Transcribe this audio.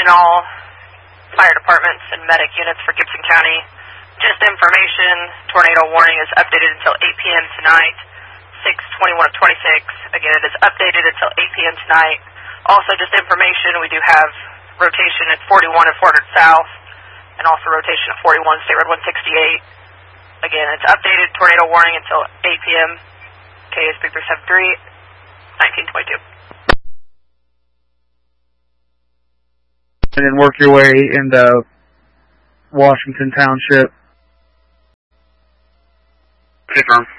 and all fire departments and medic units for Gibson County. Just information, tornado warning is updated until 8 p.m. tonight, 6/21 of 26. Again, it is updated until 8 p.m. tonight. Also, just information, we do have rotation at 41 and 400 South, and also rotation at 41 State Road 168. Again, it's updated tornado warning until 8 p.m. KSP 373, 1922. And then work your way into Washington Township. Confirm.